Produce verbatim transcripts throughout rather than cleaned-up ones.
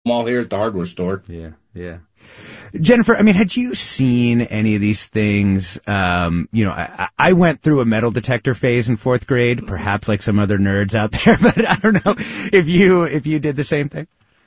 all here at the hardware store. Yeah, yeah. Jennifer, I mean, had you seen any of these things? Um, you know, I, I went through a metal detector phase in fourth grade, perhaps like some other nerds out there, but I don't know if you if you did the same thing.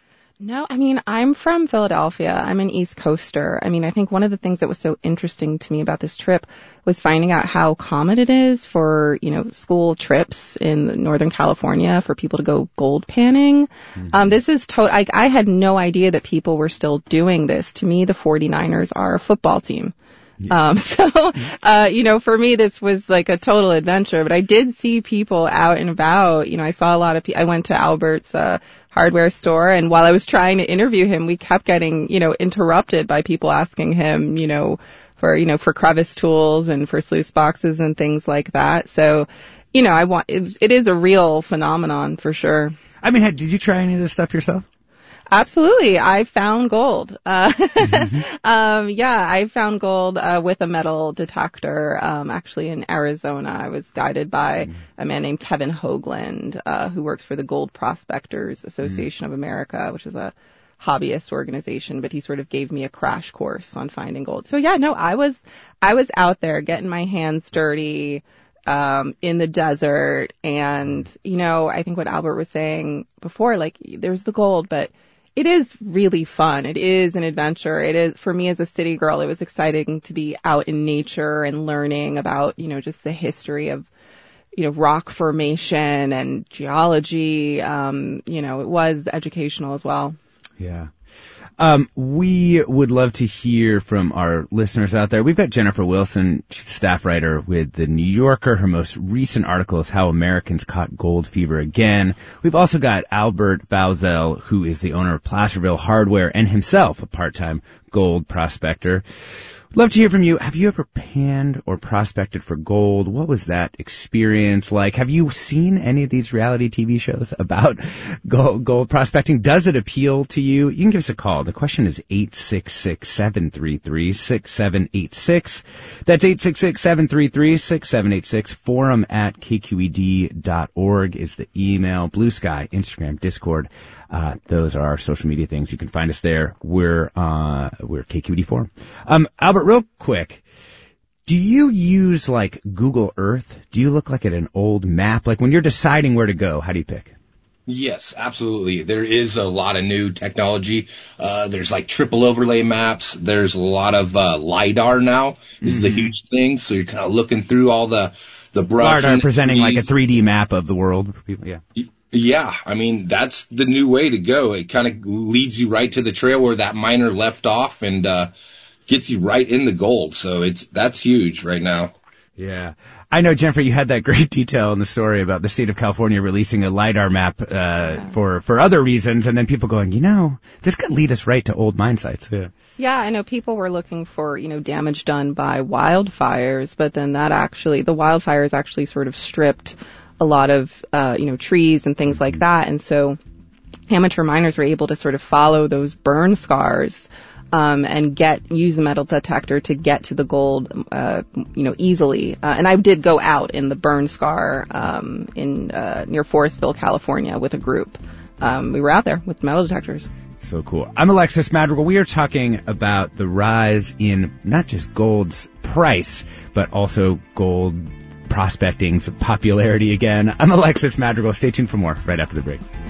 No, I mean, I'm from Philadelphia. I'm an East Coaster. I mean, I think one of the things that was so interesting to me about this trip was finding out how common it is for, you know, school trips in Northern California for people to go gold panning. Mm-hmm. Um, this is to- I, I had no idea that people were still doing this. To me, the forty-niners are a football team. Yeah. Um, so, uh, you know, for me, this was like a total adventure, but I did see people out and about. You know, I saw a lot of people. I went to Albert's, uh, hardware store, and while I was trying to interview him, we kept getting, you know, interrupted by people asking him, you know, for, you know, for crevice tools and for sluice boxes and things like that. So, you know, I want, it, it is a real phenomenon for sure. I mean, did you try any of this stuff yourself? Absolutely. I found gold. Uh, mm-hmm. um, yeah, I found gold, uh, with a metal detector, um, actually in Arizona. I was guided by mm-hmm. a man named Kevin Hoagland, uh, who works for the Gold Prospectors Association mm-hmm. of America, which is a hobbyist organization, but he sort of gave me a crash course on finding gold. So yeah, no, I was, I was out there getting my hands dirty, um, in the desert. And, you know, I think what Albert was saying before, like, there's the gold, but it is really fun. It is an adventure. It is, for me as a city girl, it was exciting to be out in nature and learning about, you know, just the history of, you know, rock formation and geology. Um, you know, it was educational as well. Yeah. Um, we would love to hear from our listeners out there. We've got Jennifer Wilson, she's staff writer with The New Yorker. Her most recent article is How Americans Caught Gold Fever Again. We've also got Albert Valzel, who is the owner of Placerville Hardware and himself a part-time gold prospector. Love to hear from you. Have you ever panned or prospected for gold? What was that experience like? Have you seen any of these reality T V shows about gold, gold prospecting? Does it appeal to you? You can give us a call. The question is eight six six, seven three three, six seven eight six. That's eight six six, seven three three, six seven eight six. Forum at k q e d dot org is the email. Blue Sky, Instagram, Discord. Uh, those are our social media things. You can find us there. We're, uh, we're K Q E D Forum. Um, Albert, real quick, do you use like Google Earth? Do you look like at an old map? Like when you're deciding where to go, how do you pick? Yes, absolutely. There is a lot of new technology. Uh, there's like triple overlay maps. There's a lot of, uh, LiDAR now is mm-hmm. the huge thing. So you're kind of looking through all the, the brush. LiDAR presenting like a three D map of the world for people. Yeah. Yeah, I mean, that's the new way to go. It kind of leads you right to the trail where that miner left off and, uh, gets you right in the gold. So it's, that's huge right now. Yeah. I know, Jennifer, you had that great detail in the story about the state of California releasing a LiDAR map, uh, yeah. for, for other reasons. And then people going, you know, this could lead us right to old mine sites. Yeah. Yeah, I know people were looking for, you know, damage done by wildfires, but then that actually, the wildfires actually sort of stripped a lot of, uh, you know, trees and things like that. And so amateur miners were able to sort of follow those burn scars, um, and get, use the metal detector to get to the gold, uh, you know, easily. Uh, and I did go out in the burn scar, um, in, uh, near Forestville, California with a group. Um, we were out there with metal detectors. So cool. I'm Alexis Madrigal. We are talking about the rise in not just gold's price, but also gold prospecting's popularity again. I'm Alexis Madrigal. Stay tuned for more right after the break.